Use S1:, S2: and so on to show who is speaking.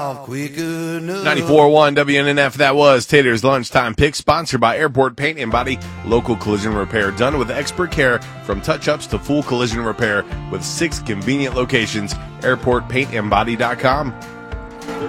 S1: off quick enough.
S2: 94.1 WNNF, that was Tater's Lunchtime Pick, sponsored by Airport Paint and Body, local collision repair done with expert care from touch-ups to full collision repair with 6 convenient locations, airportpaintandbody.com.